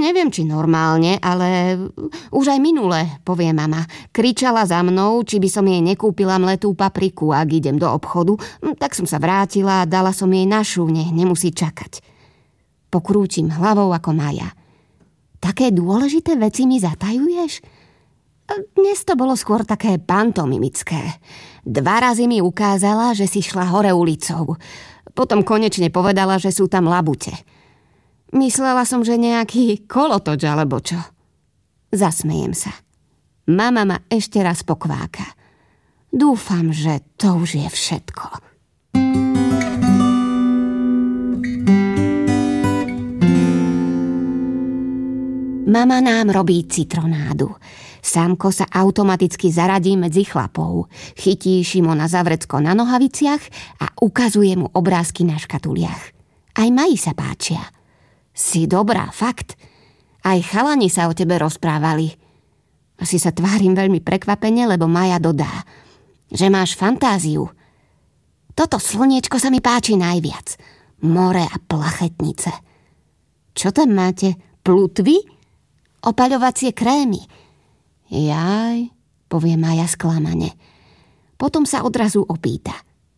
Neviem, či normálne, ale už aj minule, povie mama. Kričala za mnou, či by som jej nekúpila mletú papriku, ak idem do obchodu. Tak som sa vrátila a dala som jej našu, nech nemusí čakať. Pokrútim hlavou ako Maja. Také dôležité veci mi zatajuješ? Dnes to bolo skôr také pantomimické. 2 razy mi ukázala, že si šla hore ulicou. Potom konečne povedala, že sú tam labute. Myslela som, že nejaký kolotoč alebo čo. Zasmejem sa. Mama ma ešte raz pokváka. Dúfam, že to už je všetko. Mama nám robí citronádu. Sámko sa automaticky zaradí medzi chlapov. Chytí Šimona za vrecko na nohaviciach a ukazuje mu obrázky na škatuliach. Aj Maji sa páčia. Si dobrá, fakt. Aj chalani sa o tebe rozprávali. Asi sa tvárim veľmi prekvapene, lebo Maja dodá, že máš fantáziu. Toto slniečko sa mi páči najviac. More a plachetnice. Čo tam máte? Plutvy? Opaľovacie krémy. Jaj, povie Maja sklamane. Potom sa odrazu opýta.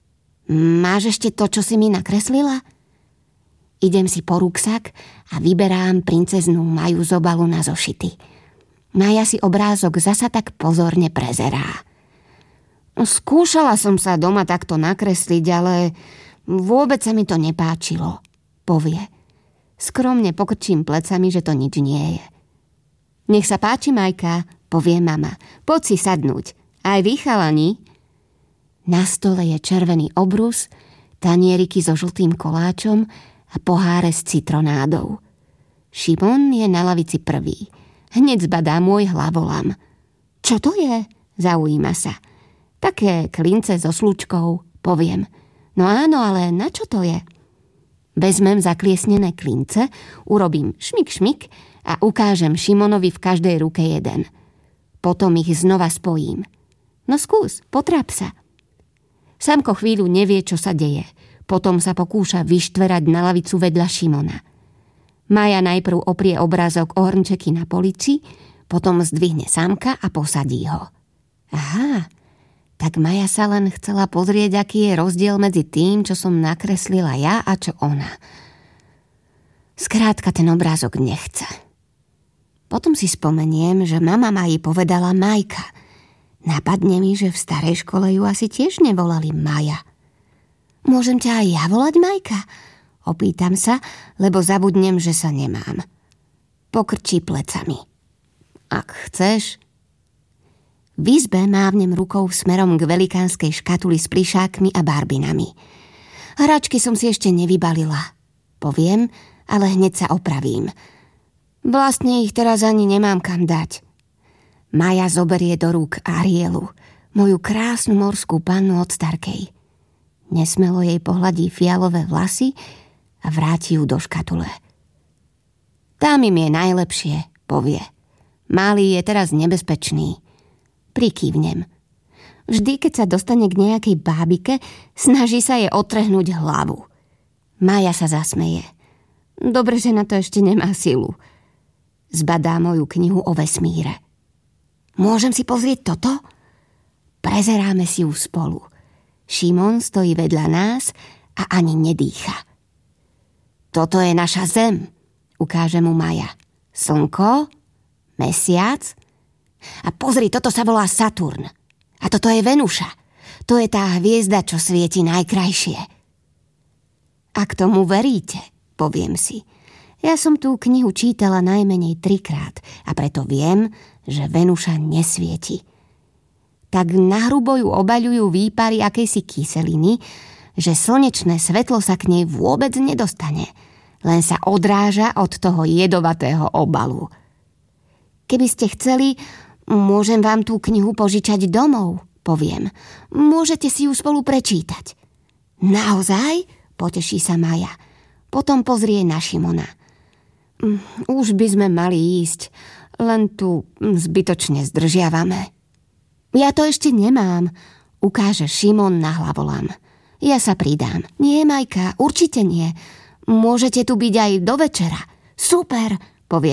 Máš ešte to, čo si mi nakreslila? Idem si po ruksak a vyberám princeznú Maju z obalu na zošity. Maja si obrázok zasa tak pozorne prezerá. Skúšala som sa doma takto nakresliť, ale vôbec sa mi to nepáčilo, povie. Skromne pokrčím plecami, že to nič nie je. Nech sa páči, Majka, povie mama. Poď si sadnúť. Aj vy, chalani? Na stole je červený obrus, tanieriky so žltým koláčom a poháre s citronádou. Šimon je na lavici prvý. Hneď zbadá môj hlavolam. Čo to je? Zaujíma sa. Také klince so slučkou, poviem. No áno, ale na čo to je? Vezmem zakliesnené klince, urobím šmik šmik a ukážem Šimonovi v každej ruke jeden. Potom ich znova spojím. No skús, potráp sa. Sámko chvíľu nevie, čo sa deje. Potom sa pokúša vyštverať na lavicu vedľa Šimona. Maja najprv oprie obrázok o hrnčeky na polici, potom zdvihne Sámka a posadí ho. Aha, tak Maja sa len chcela pozrieť, aký je rozdiel medzi tým, čo som nakreslila ja a čo ona. Skrátka, ten obrázok nechce. Potom si spomeniem, že mama Maji povedala Majka. Napadne mi, že v starej škole ju asi tiež nevolali Maja. Môžem ťa aj ja volať Majka? Opýtam sa, lebo zabudnem, že sa nemám. Pokrčí plecami. Ak chceš. V izbe mávnem rukou smerom k velikánskej škatuli s plišákmi a barbinami. Hračky som si ešte nevybalila. Poviem, ale hneď sa opravím. Vlastne ich teraz ani nemám kam dať. Maja zoberie do rúk Arielu, moju krásnu morskú pannu od Starkej. Nesmelo jej pohľadí fialové vlasy a vráti ju do škatule. Tam im je najlepšie, povie. Malý je teraz nebezpečný. Prikývnem. Vždy, keď sa dostane k nejakej bábike, snaží sa jej otrhnúť hlavu. Maja sa zasmeje. Dobre, že na to ešte nemá silu. Zbadá moju knihu o vesmíre. Môžem si pozrieť toto? Prezeráme si ju spolu. Šimon stojí vedľa nás a ani nedýcha. Toto je naša Zem, ukáže mu Maja. Slnko, mesiac a pozri, toto sa volá Saturn. A toto je Venuša. To je tá hviezda, čo svieti najkrajšie. Ak tomu veríte, poviem si. Ja som tú knihu čítala najmenej 3-krát a preto viem, že Venuša nesvieti. Tak nahrubo ju obaľujú výpary akejsi kyseliny, že slnečné svetlo sa k nej vôbec nedostane, len sa odráža od toho jedovatého obalu. Keby ste chceli, môžem vám tú knihu požičať domov, poviem. Môžete si ju spolu prečítať. Naozaj? Poteší sa Maja. Potom pozrie na Šimona. Už by sme mali ísť, len tu zbytočne zdržiavame. Ja to ešte nemám, ukáže Šimon na hlavolam. Ja sa pridám. Nie, Majka, určite nie. Môžete tu byť aj do večera. Super,